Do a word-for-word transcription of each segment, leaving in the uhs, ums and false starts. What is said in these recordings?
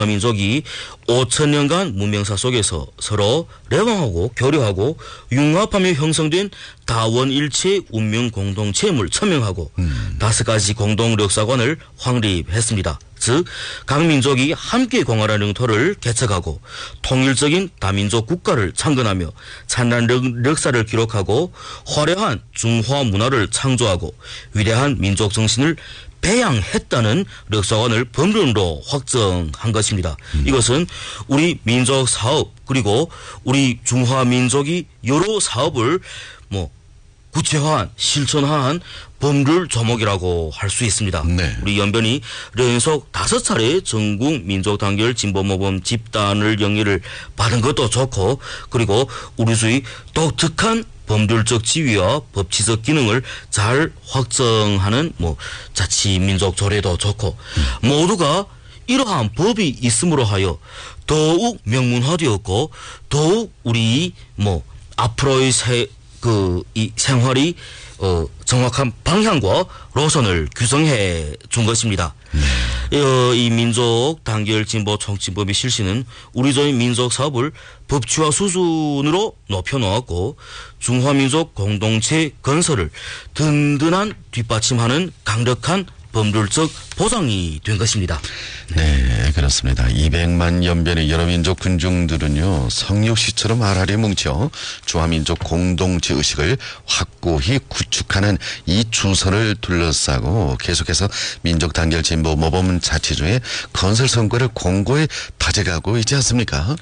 민족이 오천 년간 문명사 속에서 서로 레방하고 교류하고 융합하며 형성된 다원일체 운명 공동체임을 천명하고 음. 다섯 가지 공동 역사관을 확립했습니다. 즉, 각 민족이 함께 공활한 영토를 개척하고 통일적인 다민족 국가를 창건하며 찬란한 역사를 기록하고 화려한 중화 문화를 창조하고 위대한 민족 정신을 배양했다는 역사관을 법률로 확정한 것입니다. 음. 이것은 우리 민족 사업 그리고 우리 중화 민족이 여러 사업을 뭐 구체화한 실천한 법률 조목이라고 할 수 있습니다. 네. 우리 연변이 연속 다섯 차례 전국 민족 단결 진보 모범 집단을 영예를 받은 것도 좋고, 그리고 우리 수의 독특한 법률적 지위와 법치적 기능을 잘 확정하는 뭐 자치 민족 조례도 좋고, 음. 모두가 이러한 법이 있음으로 하여 더욱 명문화되었고 더욱 우리 뭐 앞으로의 세 그 이 생활이 어 정확한 방향과 노선을 규정해 준 것입니다. 네. 어, 이 민족 단결 진보 촉진법의 실시는 우리 조의 민족 사업을 법치화 수준으로 높여놓았고 중화민족 공동체 건설을 든든한 뒷받침하는 강력한 법률적 보장이 된 것입니다. 네, 그렇습니다. 이백만 연변의 여러 민족 군중들은요, 성육시처럼 알알이 뭉쳐 중화민족 공동체 의식을 확고히 구축하는 이 주선을 둘러싸고 계속해서 민족 단결 진보 모범 자치주의 건설 성과를 공고히 다져가고 있지 않습니까?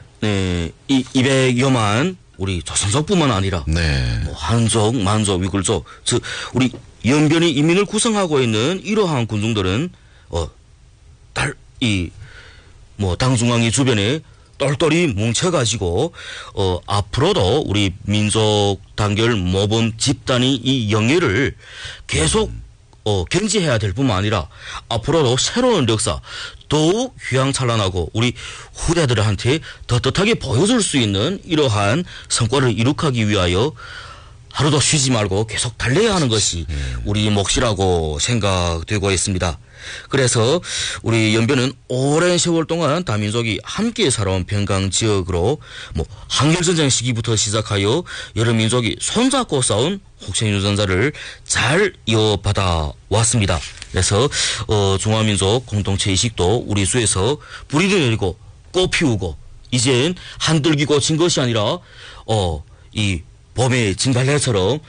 네, 이 이백여만 우리 조선족뿐만 아니라 네. 뭐 한족, 만족, 위굴족, 즉 우리 연변이 인민을 구성하고 있는 이러한 군중들은 어, 달, 이, 뭐 당중앙이 주변에 똘똘이 뭉쳐가지고 어, 앞으로도 우리 민족 단결 모범 집단이 이 영예를 계속 어, 견지해야 될 뿐만 아니라 앞으로도 새로운 역사 더욱 휘황찬란하고 우리 후대들한테 떳떳하게 보여줄 수 있는 이러한 성과를 이룩하기 위하여 하루도 쉬지 말고 계속 달려야 하는 것이 우리 몫이라고 생각되고 있습니다. 그래서 우리 연변은 오랜 세월 동안 다민족이 함께 살아온 변강 지역으로 뭐 한일전쟁 시기부터 시작하여 여러 민족이 손잡고 싸운 혹생유전자를 잘 이어받아 왔습니다. 그래서 어, 중화민족 공동체 의식도 우리 수에서 뿌리를 내리고 꽃 피우고 이젠 한들기 고친 것이 아니라 어, 이 봄의 진달래처럼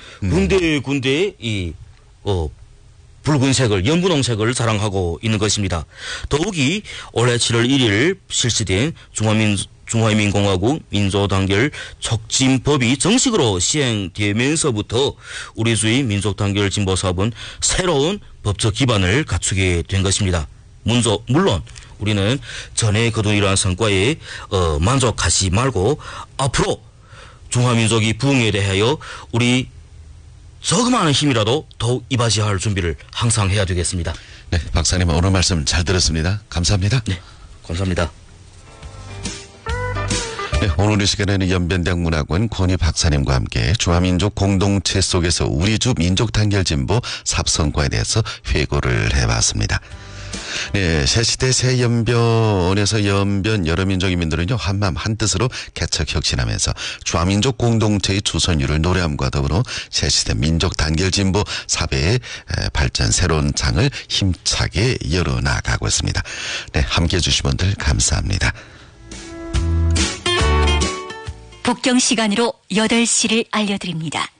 군데군데 이 어, 붉은색을 연분홍색을 자랑하고 있는 것입니다. 더욱이 올해 칠월 일일 실시된 중화민 중화인민공화국 민족단결 촉진법이 정식으로 시행되면서부터 우리 주의 민족단결 진보사업은 새로운 법적 기반을 갖추게 된 것입니다. 문조, 물론 우리는 전에 거둔 이러한 성과에 어, 만족하지 말고 앞으로 중화민족이 부흥에 대하여 우리 조그마한 힘이라도 더욱 이바지할 준비를 항상 해야 되겠습니다. 네, 박사님 오늘 말씀 잘 들었습니다. 감사합니다. 네, 감사합니다. 네, 오늘 이 시간에는 연변대학 문학원 권희 박사님과 함께 중화민족 공동체 속에서 우리 주 민족 단결 진보 삽성과에 대해서 회고를 해봤습니다. 네, 새시대 새연변에서 연변 여러 민족 인민들은요 한마음 한뜻으로 개척 혁신하면서 중화민족 공동체의 주선율을 노래함과 더불어 새시대 민족 단결 진보 사배의 발전 새로운 장을 힘차게 열어나가고 있습니다. 네, 함께해 주신 분들 감사합니다. 북경 시간으로 여덟 시를 알려드립니다.